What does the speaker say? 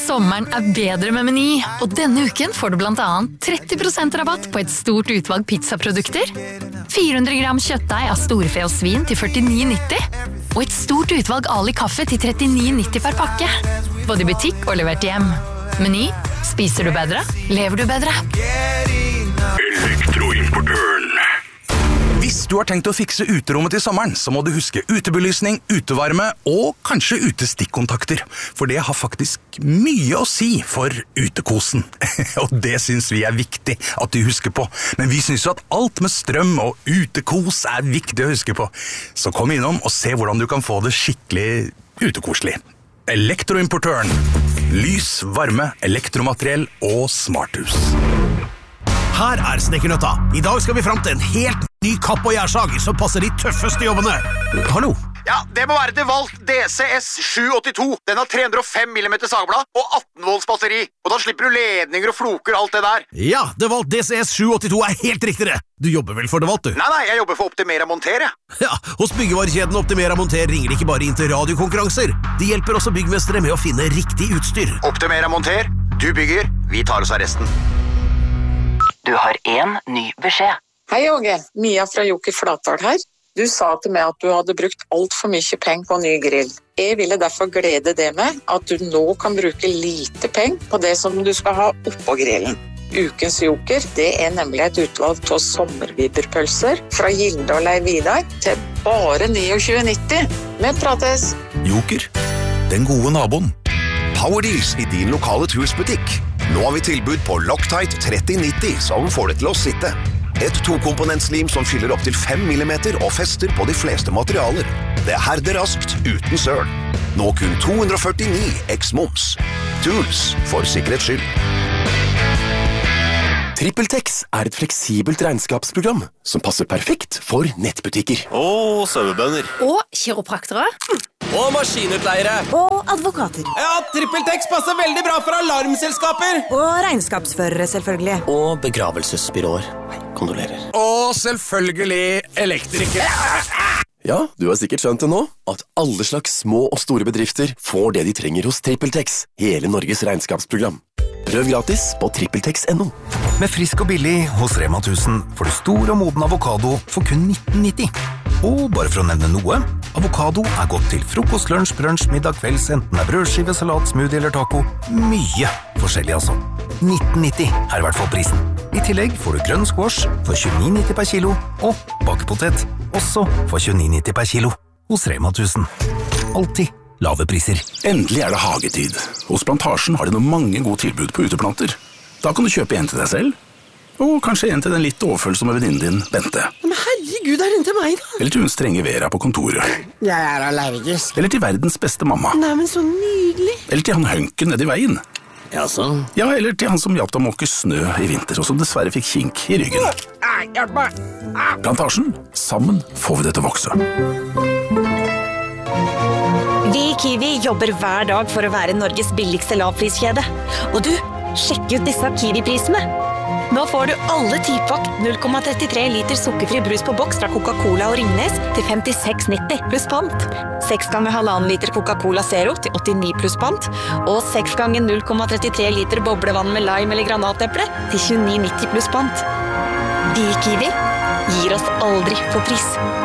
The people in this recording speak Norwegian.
Sommeren bedre med Meny, og denne uken får du blant annet 30% rabatt på et stort utvalg pizzaprodukter, 400 gram kjøttdeig av storfe og svin til 49,90, og et stort utvalg Ali kaffe til 39,90 per pakke. Både i butikk og levert hjem. Meny, spiser du bedre, lever du bedre. Elektroimportøren. Hvis du har tenkt å fikse uterommet til sommeren, så må du huske utebelysning, utevarme og kanskje utestikkontakter. For det har faktisk mye å si for utekosen. Og det synes vi viktig at du husker på. Men vi synes jo at alt med strøm og utekos viktig å huske på. Så kom innom og se hvordan du kan få det skikkelig utekoselig. Elektroimportøren. Lys, varme, elektromateriell og smarthus. Her Snekkernøtta. I dag skal vi frem til en helt ny kapp- og gjærsag som passer de tøffeste jobbene. Hallo? Ja, det må være DeWalt DCS 782. Den har 305 mm sagblad og 18 volts batteri. Og da slipper du ledninger og floker og alt det der. Ja, DeWalt DCS 782 helt riktig det. Du jobber vel for DeWalt, du? Nei, jeg jobber for Optimera Monter, jeg. Ja, hos byggevarekjeden Optimera Monter ringer de ikke bare inn til radiokonkurranser. De hjelper også byggmestere med å finne riktig utstyr. Optimera Monter, du bygger, vi tar oss av resten. Du har en ny beskjed. Hei, Åge. Mia fra Joker Flatdal her. Du sa til meg at du hadde brukt alt for mye penger på ny grill. Jeg ville derfor glede deg med at du nå kan bruke lite penger på det som du skal ha oppå grillen. Ukens Joker, det nemlig et utvalg av sommerviberpølser fra Gilde og Leiv Vidar til bare 29,90. Vi prates! Joker, den gode naboen. Powerdeals i din lokale trusbutikk. Nå har vi tilbud på Loctite 3090 som får det til å sitte. Et 2-komponentslim som fyller opp til 5 mm og fester på de fleste materialer. Det herder raskt uten søl. Nå kun 249 x-moms. Tools for sikkerhets skyld. TrippelTex et fleksibelt regnskapsprogram som passer perfekt for nettbutikker. Og sauebønder. Og kiropraktere. Og maskinutleiere. Og advokater. Ja, TrippelTex passer veldig bra for alarmselskaper. Og regnskapsførere, selvfølgelig. Og begravelsesbyråer. Kondolerer. Og selvfølgelig elektrikere. Ja, du har sikkert skjønt det nå, at alle slags små og store bedrifter får det de trenger hos TrippelTex, hele Norges regnskapsprogram. Prøv gratis på trippeltex.no. Med frisk og billig hos Rema 1000 får du stor og moden avokado for kun 19,90. Og bare for å nevne noe, avokado godt til frokost, lunsj, brunch, middag, kvelds, enten brødskive, salat, smoothie eller taco. Mye forskjellig altså. 19,90 i hvert fall prisen. I tillegg får du grønn squash for 29,90 per kilo, og bakpotet også for 29,90 per kilo. Hos Rema 1000. Alltid lave priser. Endelig det hagetid. Hos Plantasjen har de noen mange gode tilbud på uteplanter. Da kan du kjøpe en til deg selv, og kanskje en til den litt overfølsomme venninnen din, Bente. Men herregud, den til meg da? Eller til hun strenge Vera på kontoret. Jeg allergisk. Eller til verdens beste mamma. Nei, men så nydelig. Eller til han Hønken nede i veien. Jaså? Ja, eller til han som hjalp deg å måke snø i vinter, og som dessverre fikk kink i ryggen. Hjelp meg! Plantasjen, sammen får vi det til å vokse. Vi i Kiwi jobber hver dag for å være Norges billigste lavpriskjede. Og du, sjekk ut disse Kiwi-prisene. Nå får du alle 10-pakk 0,33 liter sukkerfri brus på boks fra Coca-Cola og Ringnes til 56,90 pluss pant. 6 ganger 1,5 liter Coca-Cola Zero til 89 pluss pant. Og 6 ganger 0,33 liter boblevann med lime eller granateple til 29,90 pluss pant. Vi i Kiwi gir oss aldri på pris.